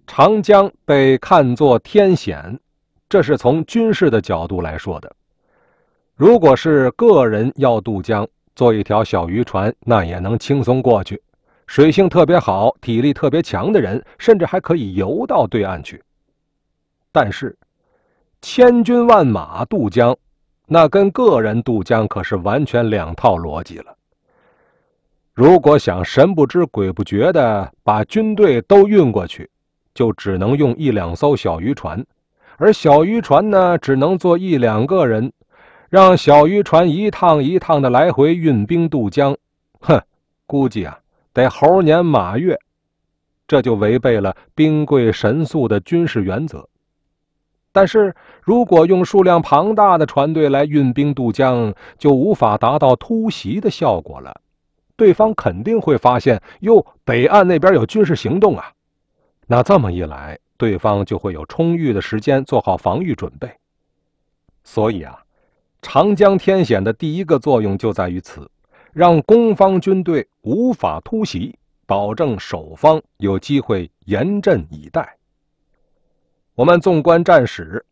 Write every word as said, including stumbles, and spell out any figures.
长江被看作天险，这是从军事的角度来说的。如果是个人要渡江，坐一条小渔船，那也能轻松过去。水性特别好、体力特别强的人，甚至还可以游到对岸去。但是，千军万马渡江，那跟个人渡江可是完全两套逻辑了。如果想神不知鬼不觉地把军队都运过去，就只能用一两艘小渔船，而小渔船呢，只能坐一两个人，让小渔船一趟一趟的来回运兵渡江，哼，估计啊得猴年马月，这就违背了兵贵神速的军事原则。但是如果用数量庞大的船队来运兵渡江，就无法达到突袭的效果了。对方肯定会发现，哟，北岸那边有军事行动啊。那这么一来，对方就会有充裕的时间做好防御准备。所以啊，长江天险的第一个作用就在于此，让攻方军队无法突袭，保证守方有机会严阵以待。我们纵观战史，